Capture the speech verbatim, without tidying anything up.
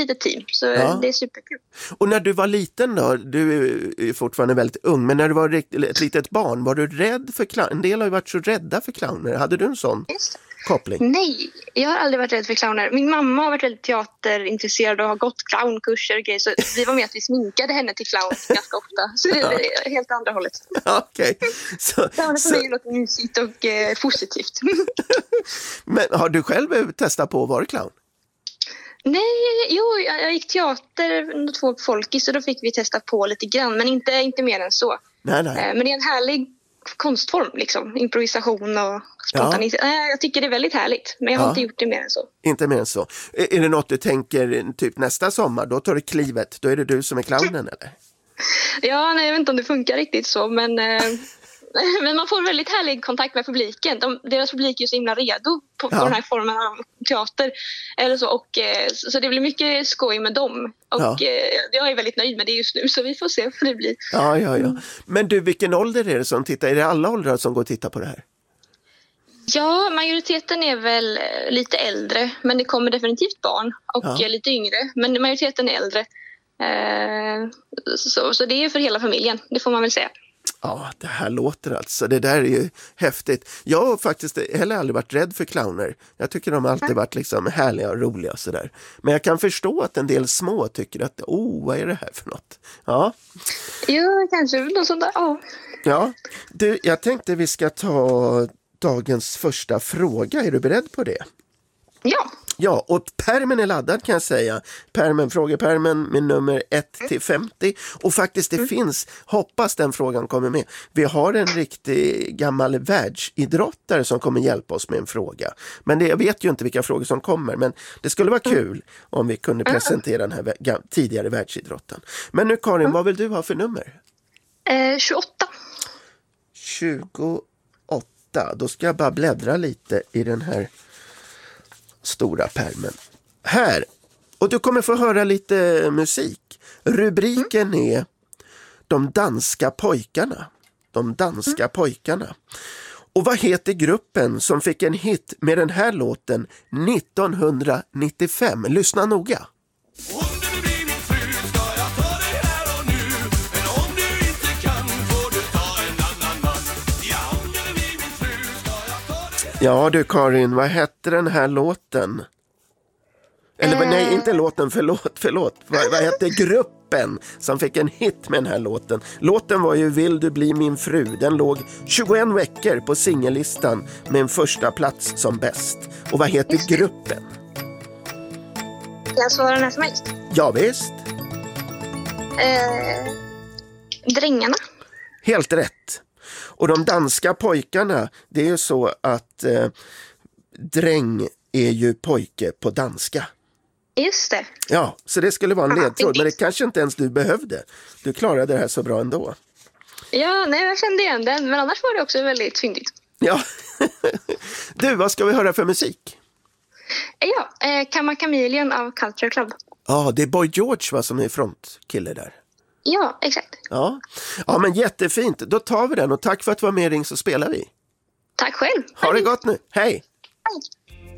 litet team. Så Ja. det är superkul. Och när du var liten då, du är fortfarande väldigt ung, men när du var ett litet barn, var du rädd för clowner? En del har ju varit så rädda för clowner. Hade du en sån Just. koppling? Nej, jag har aldrig varit rädd för clowner. Min mamma har varit väldigt teaterintresserad och har gått clownkurser och grejer. Så vi var med att vi sminkade henne till clown ganska ofta. Så det är helt andra hållet. Okej. Så, Clowner för så, mig låter mysigt och eh, positivt. men har du själv testat på att vara clown? Nej, jo, jag, jag gick teater två folkis så då fick vi testa på lite grann. Men inte, inte mer än så. Nej, nej. Eh, men det är en härlig konstform, liksom. Improvisation och spontanitet. Ja. Eh, jag tycker det är väldigt härligt, men jag har Ja. inte gjort det mer än så. Inte mer än så. Är, är det något du tänker typ nästa sommar? Då tar du klivet. Då är det du som är clownen, eller? Ja, nej, jag vet inte om det funkar riktigt så, men, eh, men man får väldigt härlig kontakt med publiken. De, deras publik är ju så himla redo på, Ja. på den här formen av teater. Eller så, och, eh, så det blir mycket skoj med dem. Och Ja. eh, jag är väldigt nöjd med det just nu, så vi får se hur det blir. Ja, ja, ja. Men du, vilken ålder är det som tittar? Är det alla åldrar som går och tittar på det här? Ja, majoriteten är väl eh, lite äldre, men det kommer definitivt barn och Ja. eh, lite yngre. Men majoriteten är äldre. Eh, så, så det är för hela familjen, det får man väl säga. Ja, det här låter alltså. Det där är ju häftigt. Jag har faktiskt heller aldrig varit rädd för clowner. Jag tycker de har alltid varit liksom härliga och roliga och sådär. Men jag kan förstå att en del små tycker att, oh, vad är det här för något? Ja, Jo, kanske något sånt där. Ja. ja. Du, jag tänkte vi ska ta dagens första fråga. Är du beredd på det? Ja. Ja, och pärmen är laddad kan jag säga. Pärmen, frågepärmen med nummer ett till femtio. Och faktiskt det mm. finns, hoppas den frågan kommer med. Vi har en riktig gammal världsidrottare som kommer hjälpa oss med en fråga. Men det, jag vet ju inte vilka frågor som kommer. Men det skulle vara kul mm. om vi kunde presentera den här vä- tidigare världsidrotten. Men nu Karin, mm. vad vill du ha för nummer? Eh, tjugoåtta. tjugoåtta. Då ska jag bara bläddra lite i den här stora pärmen. Här. Och du kommer få höra lite musik. Rubriken mm. är De danska pojkarna. De danska mm. pojkarna. Och vad heter gruppen som fick en hit med den här låten nittonhundranittiofem? Lyssna noga. Ja du Karin, vad hette den här låten? Eller äh... nej, inte låten, förlåt, förlåt. Vad, vad hette gruppen som fick en hit med den här låten? Låten var ju Vill du bli min fru? Den låg tjugoen veckor på singellistan med en första plats som bäst. Och vad heter gruppen? Jag svarar när som helst. Ja visst. Eh, drängarna. Helt rätt. Och de danska pojkarna, det är ju så att eh, dräng är ju pojke på danska. Just det. Ja, så det skulle vara en ledtråd, men det kanske inte ens du behövde. Du klarade det här så bra ändå. Ja, nej, jag kände igen den, men annars var det också väldigt fyndigt. Ja. Du, vad ska vi höra för musik? Ja, eh, Kamma Chameleon av Culture Club. Ja, det är Boy George va, som är frontkille där. Ja, exakt. Ja. Ja, men jättefint. Då tar vi den och tack för att du var med i Ring så spelar vi. Tack själv. Ha det gott nu. Hej! Hej!